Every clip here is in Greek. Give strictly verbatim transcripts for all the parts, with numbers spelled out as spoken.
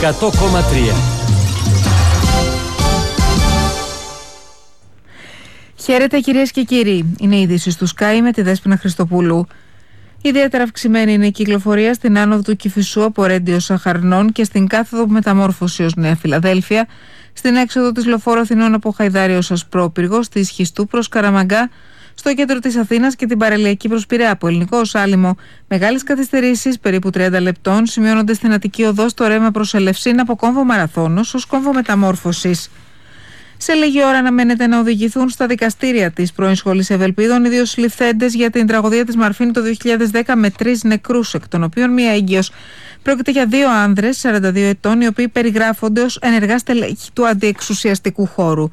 εκατό κόμμα τρία. Χαίρετε κυρίες και κύριοι. Είναι η είδηση του Sky με τη Δέσποινα Χριστοπούλου. Ιδιαίτερα αυξημένη είναι η κυκλοφορία στην άνοδο του Κηφισού από Ρέντιο Σαχαρνών και στην κάθοδο μεταμόρφωση ως Νέα Φιλαδέλφια, στην έξοδο της Λεωφόρου Αθηνών από Χαϊδάρι ως Ασπρόπυργο, στη Σχιστού προς Καραμαγκά, στο κέντρο της Αθήνας και την παραλιακή προς Πειραιά από Ελληνικό ως Άλυμο. Μεγάλες καθυστερήσεις, περίπου τριάντα λεπτών, σημειώνονται στην Αττική Οδό στο ρέμα προς Ελευσίν από κόμβο Μαραθώνος ως κόμβο μεταμόρφωσης. Σε λίγη ώρα αναμένεται να οδηγηθούν στα δικαστήρια της πρώην Σχολής Ευελπίδων οι δύο συλληφθέντες για την τραγωδία της Μαρφίνη το δύο χιλιάδες δέκα με τρεις νεκρούς, εκ των οποίων μία έγκυος. Πρόκειται για δύο άνδρες σαράντα δύο ετών, οι οποίοι περιγράφονται ως ενεργά στελέχη του αντιεξουσιαστικού χώρου.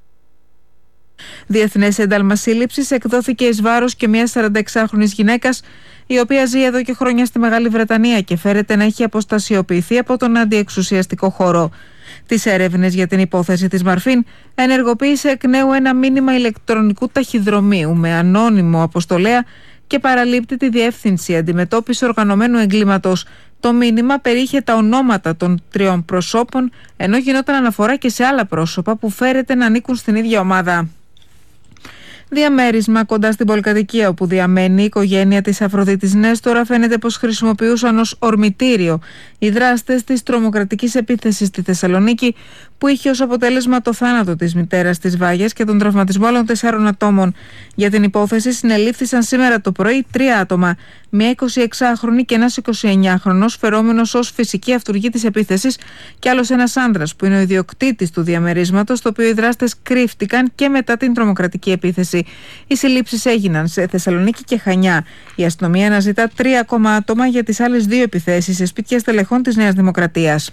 Διεθνές ένταλμα σύλληψης εκδόθηκε εις βάρος και μιας σαρανταεξάχρονης γυναίκας, η οποία ζει εδώ και χρόνια στη Μεγάλη Βρετανία και φέρεται να έχει αποστασιοποιηθεί από τον αντιεξουσιαστικό χώρο. Τις έρευνες για την υπόθεση της Μαρφίν ενεργοποίησε εκ νέου ένα μήνυμα ηλεκτρονικού ταχυδρομείου με ανώνυμο αποστολέα και παραλείπτει τη διεύθυνση αντιμετώπιση οργανωμένου εγκλήματος. Το μήνυμα περιείχε τα ονόματα των τριών προσώπων, ενώ γινόταν αναφορά και σε άλλα πρόσωπα που φέρεται να ανήκουν στην ίδια ομάδα. Διαμέρισμα κοντά στην πολυκατοικία όπου διαμένει η οικογένεια της Αφροδίτης Νέστορα φαίνεται πως χρησιμοποιούσαν ως ορμητήριο οι δράστες της τρομοκρατικής επίθεσης στη Θεσσαλονίκη, που είχε ως αποτέλεσμα το θάνατο της μητέρας της Βάγιας και τον τραυματισμό άλλων τεσσάρων ατόμων. Για την υπόθεση συνελήφθησαν σήμερα το πρωί τρία άτομα, μια εικοσιεξάχρονη και ένας εικοσιεννιάχρονος φερόμενος ως φυσική αυτουργή της επίθεσης και άλλος ένας άνδρας που είναι ο ιδιοκτήτης του διαμερίσματος, το οποίο οι δράστες κρύφτηκαν και μετά την τρομοκρατική επίθεση. Οι συλλήψεις έγιναν σε Θεσσαλονίκη και Χανιά. Η αστυνομία αναζητά τρία ακόμα άτομα για τις άλλες δύο επιθέσεις σε σπίτια στελεχών της Νέας Δημοκρατίας.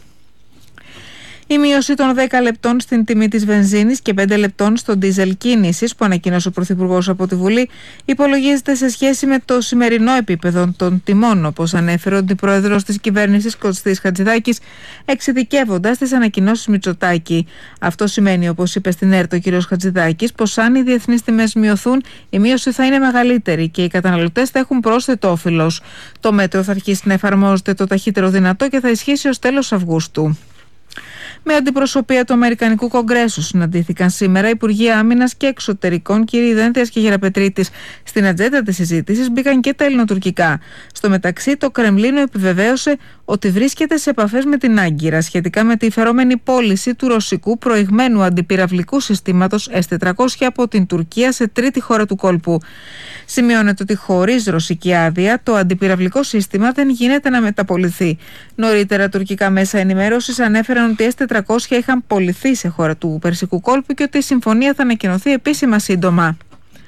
Η μείωση των δέκα λεπτών στην τιμή της βενζίνης και πέντε λεπτών στο ντίζελ κίνησης που ανακοίνωσε ο Πρωθυπουργός από τη Βουλή υπολογίζεται σε σχέση με το σημερινό επίπεδο των τιμών, όπως ανέφερε ο αντιπρόεδρος της κυβέρνησης Κωστής Χατζηδάκης, εξειδικεύοντας τις ανακοινώσεις Μητσοτάκη. Αυτό σημαίνει, όπως είπε στην ΕΡΤ ο κ. Χατζηδάκης, πως αν οι διεθνείς τιμές μειωθούν, η μείωση θα είναι μεγαλύτερη και οι καταναλωτές θα έχουν πρόσθετο όφελος. Το μέτρο θα αρχίσει να εφαρμόζεται το ταχύτερο δυνατό και θα ισχύσει ως τέλος Αυγούστου. Με αντιπροσωπεία του Αμερικανικού Κογκρέσου συναντήθηκαν σήμερα Υπουργοί Άμυνας και Εξωτερικών, κ. Δένδιας και Γεραπετρίτης. Στην ατζέντα της συζήτησης μπήκαν και τα ελληνοτουρκικά. Στο μεταξύ, το Κρεμλίνο επιβεβαίωσε ότι βρίσκεται σε επαφές με την Άγκυρα σχετικά με τη φερόμενη πώληση του ρωσικού προηγμένου αντιπυραυλικού συστήματος ες τετρακόσια από την Τουρκία σε τρίτη χώρα του κόλπου. Σημειώνεται ότι χωρίς ρωσική άδεια το αντιπυραυλικό σύστημα δεν γίνεται να μεταποληθεί. Νωρίτερα, τουρκικά μέσα ενημέρωσης ανέφεραν ότι ες τετρακόσια είχαν πωληθεί σε χώρα του Περσικού κόλπου και ότι η συμφωνία θα ανακοινωθεί επίσημα σύντομα.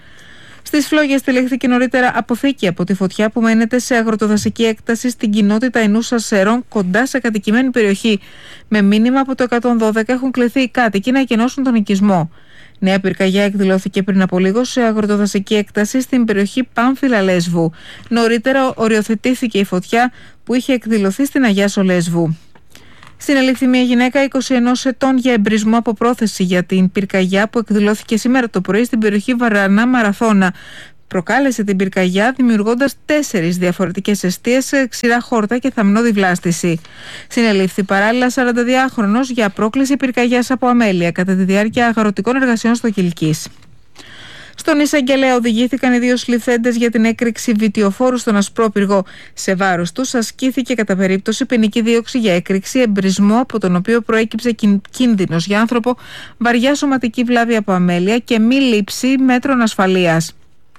Στις Φλόγες τυλίχθηκε νωρίτερα αποθήκη από τη φωτιά που μένεται σε αγροτοδασική έκταση στην κοινότητα Ινούσα Σερών, κοντά σε κατοικημένη περιοχή. Με μήνυμα από το εκατόν δώδεκα έχουν κληθεί οι κάτοικοι να εκενώσουν τον οικισμό. Νέα πυρκαγιά εκδηλώθηκε πριν από λίγο σε αγροτοδασική έκταση στην περιοχή Πάμφυλα Λέσβου. Νωρίτερα οριοθετήθηκε η φωτιά που είχε εκδηλωθεί στην Αγιάσο Λέσβου. Συνελήφθη μια γυναίκα είκοσι ενός ετών για εμπρισμό από πρόθεση για την πυρκαγιά που εκδηλώθηκε σήμερα το πρωί στην περιοχή Βαρανά Μαραθώνα. Προκάλεσε την πυρκαγιά δημιουργώντας τέσσερις διαφορετικές εστίες, ξηρά χόρτα και θαμνώδη βλάστηση. Συνελήφθη παράλληλα σαρανταδυάχρονος για πρόκληση πυρκαγιάς από αμέλεια κατά τη διάρκεια αγροτικών εργασιών στο Κιλκής. Στον εισαγγελέα οδηγήθηκαν οι δύο συλληφθέντες για την έκρηξη βιτιοφόρου στον Ασπρόπυργο. Σε βάρος τους ασκήθηκε κατά περίπτωση ποινική δίωξη για έκρηξη, εμπρισμό από τον οποίο προέκυψε κίνδυνος για άνθρωπο, βαριά σωματική βλάβη από αμέλεια και μη λήψη μέτρων ασφαλείας.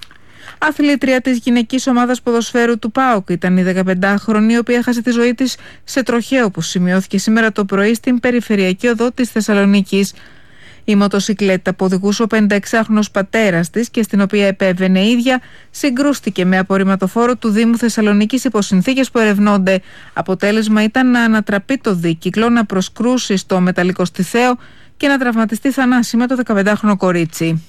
Αθλήτρια της γυναικής ομάδας ποδοσφαίρου του ΠΑΟΚ ήταν η δεκαπεντάχρονη, η οποία έχασε τη ζωή της σε τροχαίο, όπως σημειώθηκε σήμερα το πρωί στην περιφερειακή οδό της Θεσσαλονίκης. Η μοτοσικλέτα που οδηγούσε ο πενηνταεξάχρονος πατέρας της και στην οποία επέβαινε η ίδια συγκρούστηκε με απορριμματοφόρο του Δήμου Θεσσαλονίκης υπό συνθήκες που ερευνώνται. Αποτέλεσμα ήταν να ανατραπεί το δίκυκλο, να προσκρούσει στο μεταλλικό στιθαίο και να τραυματιστεί θανάσιμα το δεκαπεντάχρονο κορίτσι.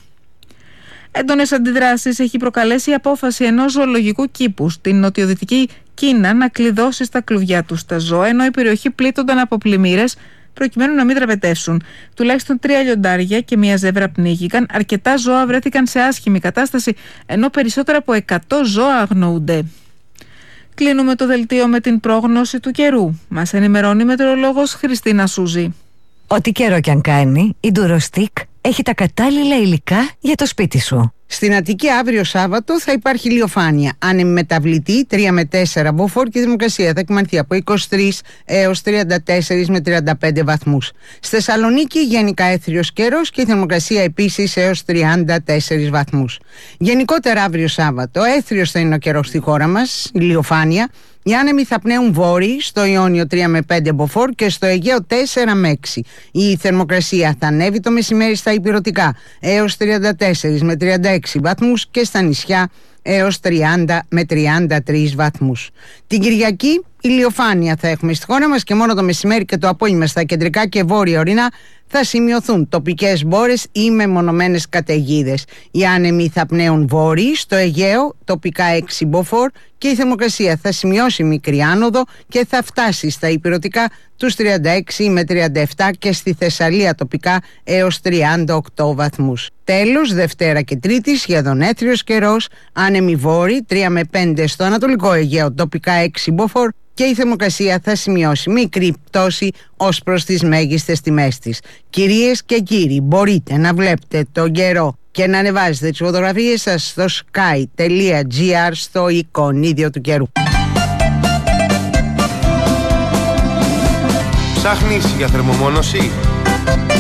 Έντονες αντιδράσεις έχει προκαλέσει η απόφαση ενός ζωολογικού κήπου στην νοτιοδυτική Κίνα να κλειδώσει στα κλουβιά του τα ζώα, ενώ η περιοχή πλήττονταν από πλημμύρες προκειμένου να μην τραπετεύσουν. Τουλάχιστον τρία λιοντάρια και μία ζεύρα πνίγηκαν, αρκετά ζώα βρέθηκαν σε άσχημη κατάσταση, ενώ περισσότερα από εκατό ζώα αγνοούνται. Κλείνουμε το δελτίο με την πρόγνωση του καιρού. Μας ενημερώνει η μετεωρολόγος Χριστίνα Σούζη. Ό,τι καιρό κι αν κάνει, η Ντουροστικ έχει τα κατάλληλα υλικά για το σπίτι σου. Στην Αττική αύριο Σάββατο θα υπάρχει ηλιοφάνεια. Άνεμη μεταβλητή τρία με τέσσερα μποφόρ και η θερμοκρασία θα εκμανθεί από είκοσι τρεις έως τριάντα τέσσερα με τριάντα πέντε βαθμούς. Στη Θεσσαλονίκη γενικά έθριος καιρός και η θερμοκρασία επίσης έως τριάντα τέσσερα βαθμούς. Γενικότερα αύριο Σάββατο έθριος θα είναι ο καιρός στη χώρα μας, ηλιοφάνεια. Οι άνεμοι θα πνέουν βόρειοι, στο Ιόνιο τρία με πέντε μποφόρ και στο Αιγαίο τέσσερα με έξι. Η θερμοκρασία θα ανέβει το μεσημέρι στα ηπειρωτικά έως τριάντα τέσσερα με τριάντα έξι βαθμούς και στα νησιά έως τριάντα με τριάντα τρεις βαθμούς. Την Κυριακή ηλιοφάνεια θα έχουμε στη χώρα μας και μόνο το μεσημέρι και το απόγευμα στα κεντρικά και βόρεια ορεινά θα σημειωθούν τοπικές μπόρες ή μεμονωμένες καταιγίδες. Οι άνεμοι θα πνέουν βόρειοι, στο Αιγαίο τοπικά έξι μποφόρ και η θερμοκρασία θα σημειώσει μικρή άνοδο και θα φτάσει στα ηπειρωτικά τους τριάντα έξι με τριάντα επτά και στη Θεσσαλία τοπικά έως τριάντα οκτώ βαθμούς. Τέλος, Δευτέρα και Τρίτη σχεδόν έθριος καιρός, άνεμοι βόρειοι τρία με πέντε στο Ανατολικό Αιγαίο τοπικά έξι μποφόρ και η θερμοκρασία θα σημειώσει μικρή πτώση ως προς τις μέγιστες τιμές της. Κυρίες και κύριοι, μπορείτε να βλέπετε τον καιρό και να ανεβάζετε τις φωτογραφίες σας στο sky τελεία gr στο εικονίδιο του καιρού. Ψάχνεις για θερμομόνωση?